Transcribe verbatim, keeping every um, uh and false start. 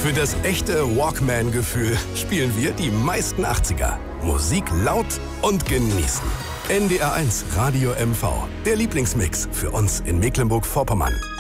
Für das echte Walkman-Gefühl spielen wir die meisten achtziger. Musik laut und genießen. N D R eins Radio M V. Der Lieblingsmix für uns in Mecklenburg-Vorpommern.